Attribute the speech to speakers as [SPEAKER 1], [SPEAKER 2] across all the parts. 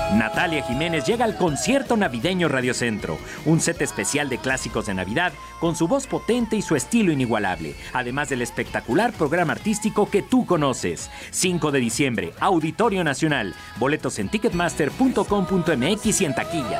[SPEAKER 1] Natalia Jiménez llega al concierto navideño Radiocentro, un set especial de clásicos de Navidad con su voz potente y su estilo inigualable, además del espectacular programa artístico que tú conoces. 5 de diciembre, Auditorio Nacional. Boletos en ticketmaster.com.mx y en taquillas.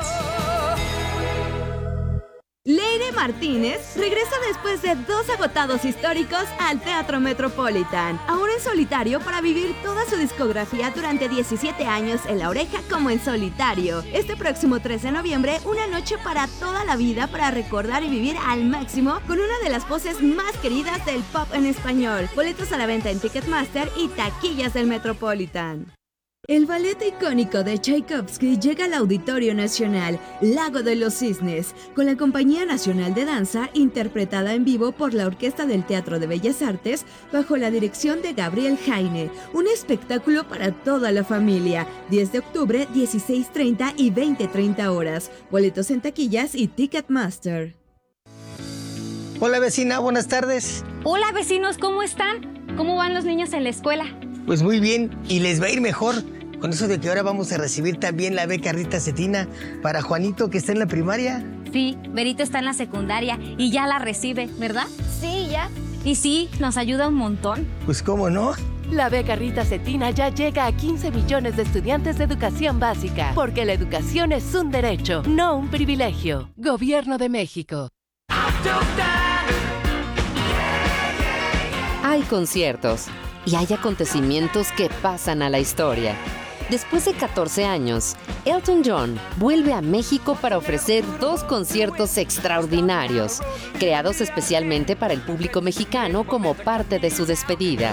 [SPEAKER 2] Leire Martínez regresa después de 2 agotados históricos al Teatro Metropolitan, ahora en solitario para vivir toda su discografía durante 17 años en La Oreja como en solitario. Este próximo 3 de noviembre, una noche para toda la vida para recordar y vivir al máximo con una de las voces más queridas del pop en español. Boletos a la venta en Ticketmaster y taquillas del Metropolitan. El ballet icónico de Tchaikovsky llega al Auditorio Nacional, Lago de los Cisnes, con la Compañía Nacional de Danza, interpretada en vivo por la Orquesta del Teatro de Bellas Artes, bajo la dirección de Gabriel Jaine. Un espectáculo para toda la familia. 10 de octubre, 16:30 y 20:30 horas. Boletos en taquillas y Ticketmaster.
[SPEAKER 3] Hola vecina, buenas tardes.
[SPEAKER 4] Hola vecinos, ¿cómo están? ¿Cómo van los niños en la escuela?
[SPEAKER 3] Pues muy bien, y les va a ir mejor. Con eso de que ahora vamos a recibir también la beca Rita Cetina para Juanito, que está en la primaria.
[SPEAKER 4] Sí, Berito está en la secundaria y ya la recibe, ¿verdad?
[SPEAKER 5] Sí, ya.
[SPEAKER 4] Y sí, nos ayuda un montón.
[SPEAKER 3] Pues cómo no.
[SPEAKER 6] La beca Rita Cetina ya llega a 15 millones de estudiantes de educación básica, porque la educación es un derecho, no un privilegio. Gobierno de México.
[SPEAKER 7] Hay conciertos y hay acontecimientos que pasan a la historia. Después de 14 años, Elton John vuelve a México para ofrecer 2 conciertos extraordinarios, creados especialmente para el público mexicano como parte de su despedida.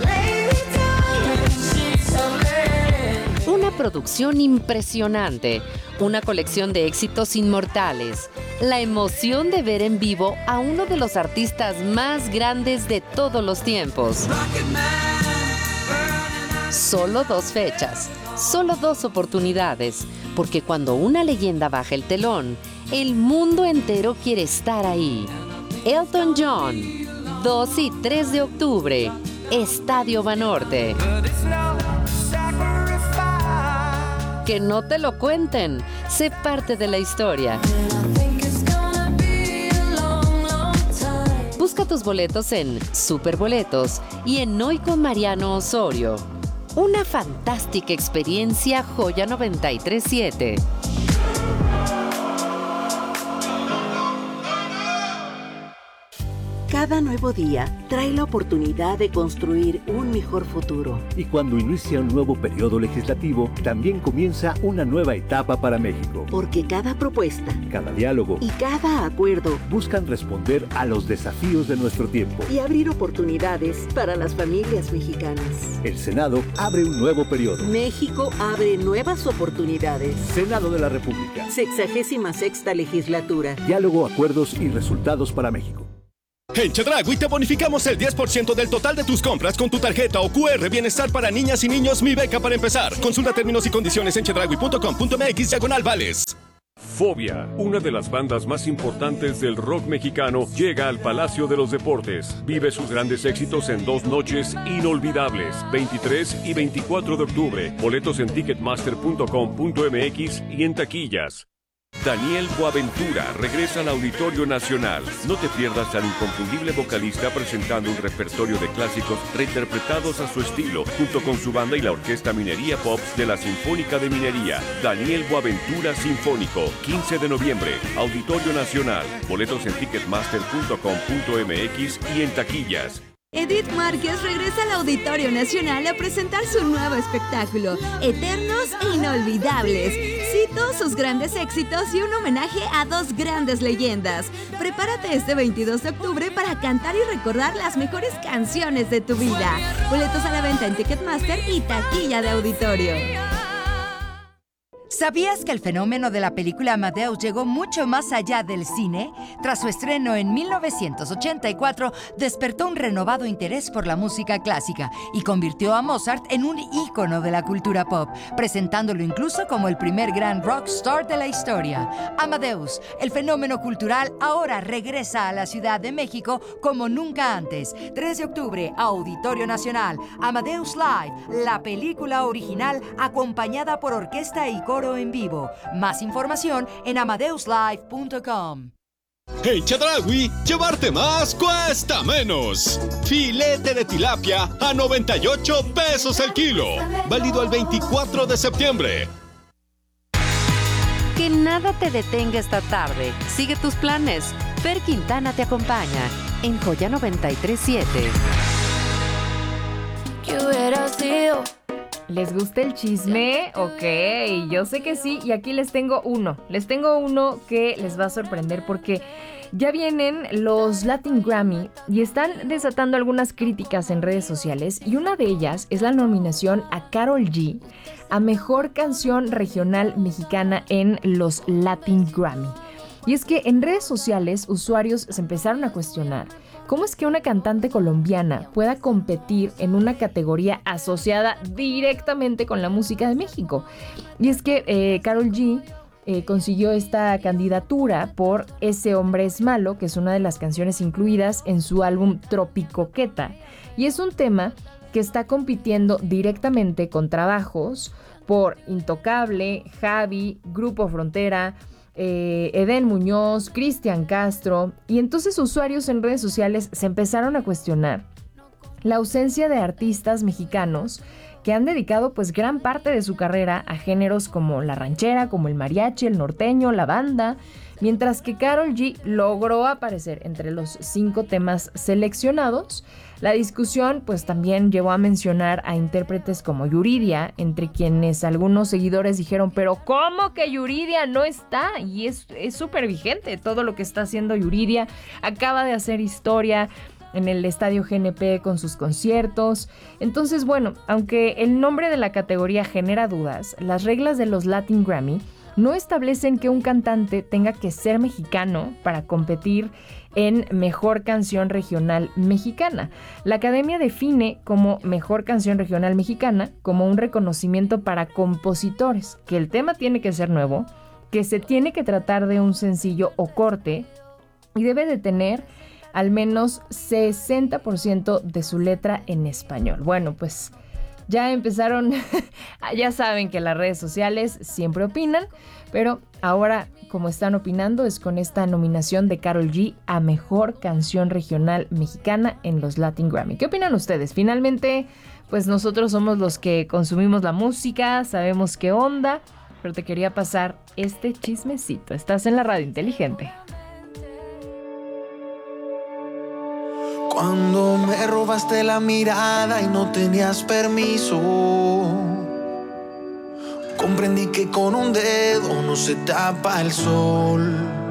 [SPEAKER 7] Una producción impresionante, una colección de éxitos inmortales, la emoción de ver en vivo a uno de los artistas más grandes de todos los tiempos. Solo 2 fechas, solo 2 oportunidades, porque cuando una leyenda baja el telón, el mundo entero quiere estar ahí. Elton John, 2 y 3 de octubre, Estadio Banorte. Que no te lo cuenten, sé parte de la historia. Busca tus boletos en Superboletos y en Hoy con Mariano Osorio. Una fantástica experiencia Joya 93.7.
[SPEAKER 8] Cada nuevo día trae la oportunidad de construir un mejor futuro.
[SPEAKER 9] Y cuando inicia un nuevo periodo legislativo, también comienza una nueva etapa para México.
[SPEAKER 8] Porque cada propuesta,
[SPEAKER 9] cada diálogo
[SPEAKER 8] y cada acuerdo
[SPEAKER 9] buscan responder a los desafíos de nuestro tiempo
[SPEAKER 8] y abrir oportunidades para las familias mexicanas.
[SPEAKER 9] El Senado abre un nuevo periodo.
[SPEAKER 8] México abre nuevas oportunidades.
[SPEAKER 9] Senado de la República.
[SPEAKER 8] 66ª legislatura.
[SPEAKER 9] Diálogo, acuerdos y resultados para México.
[SPEAKER 10] En Chedraui te bonificamos el 10% del total de tus compras con tu tarjeta o QR Bienestar para niñas y niños Mi Beca para empezar. Consulta términos y condiciones en chedraui.com.mx/vales.
[SPEAKER 11] Fobia, una de las bandas más importantes del rock mexicano, llega al Palacio de los Deportes. Vive sus grandes éxitos en 2 noches inolvidables, 23 y 24 de octubre. Boletos en ticketmaster.com.mx y en taquillas. Daniel Boaventura regresa al Auditorio Nacional. No te pierdas al inconfundible vocalista presentando un repertorio de clásicos reinterpretados a su estilo, junto con su banda y la Orquesta Minería Pops de la Sinfónica de Minería. Daniel Boaventura Sinfónico, 15 de noviembre, Auditorio Nacional. Boletos en ticketmaster.com.mx y en taquillas.
[SPEAKER 2] Edith Márquez regresa al Auditorio Nacional a presentar su nuevo espectáculo, Eternos e Inolvidables. Cito sus grandes éxitos y un homenaje a 2 grandes leyendas. Prepárate este 22 de octubre para cantar y recordar las mejores canciones de tu vida. Boletos a la venta en Ticketmaster y taquilla de auditorio.
[SPEAKER 12] ¿Sabías que el fenómeno de la película Amadeus llegó mucho más allá del cine? Tras su estreno en 1984, despertó un renovado interés por la música clásica y convirtió a Mozart en un ícono de la cultura pop, presentándolo incluso como el primer gran rockstar de la historia. Amadeus, el fenómeno cultural, ahora regresa a la Ciudad de México como nunca antes. 3 de octubre, Auditorio Nacional, Amadeus Live, la película original acompañada por orquesta y coro coro en vivo. Más información en amadeuslive.com.
[SPEAKER 10] En Chedraui, llevarte más cuesta menos. Filete de tilapia a 98 pesos el kilo. Válido el 24 de septiembre.
[SPEAKER 7] Que nada te detenga esta tarde. Sigue tus planes. Fer Quintana te acompaña en Joya 93.7.
[SPEAKER 5] ¿Qué hubiera sido?
[SPEAKER 13] ¿Les gusta el chisme? Ok, yo sé que sí, y aquí les tengo uno. Les tengo uno que les va a sorprender porque ya vienen los Latin Grammy y están desatando algunas críticas en redes sociales, y una de ellas es la nominación a Karol G a Mejor Canción Regional Mexicana en los Latin Grammy. Y es que en redes sociales usuarios se empezaron a cuestionar ¿cómo es que una cantante colombiana pueda competir en una categoría asociada directamente con la música de México? Y es que Karol G consiguió esta candidatura por Ese hombre es malo, que es una de las canciones incluidas en su álbum Tropicoqueta. Y es un tema que está compitiendo directamente con trabajos por Intocable, Javi, Grupo Frontera, Edén Muñoz, Cristian Castro. Y entonces usuarios en redes sociales se empezaron a cuestionar la ausencia de artistas mexicanos que han dedicado pues gran parte de su carrera a géneros como la ranchera, como el mariachi, el norteño, la banda, mientras que Karol G logró aparecer entre los 5 temas seleccionados. La discusión pues también llevó a mencionar a intérpretes como Yuridia, entre quienes algunos seguidores dijeron, pero ¿cómo que Yuridia no está? Y es súper vigente todo lo que está haciendo Yuridia. Acaba de hacer historia en el Estadio GNP con sus conciertos. Entonces, bueno, aunque el nombre de la categoría genera dudas, las reglas de los Latin Grammy no establecen que un cantante tenga que ser mexicano para competir en Mejor Canción Regional Mexicana. La Academia define como Mejor Canción Regional Mexicana como un reconocimiento para compositores, que el tema tiene que ser nuevo, que se tiene que tratar de un sencillo o corte y debe de tener al menos 60% de su letra en español. Bueno, pues ya empezaron, ya saben que las redes sociales siempre opinan, pero ahora como están opinando es con esta nominación de Karol G a Mejor Canción Regional Mexicana en los Latin Grammy. ¿Qué opinan ustedes? Finalmente, pues nosotros somos los que consumimos la música, sabemos qué onda, pero te quería pasar este chismecito. Estás en la radio inteligente.
[SPEAKER 14] Cuando me robaste la mirada y no tenías permiso, comprendí que con un dedo no se tapa el sol.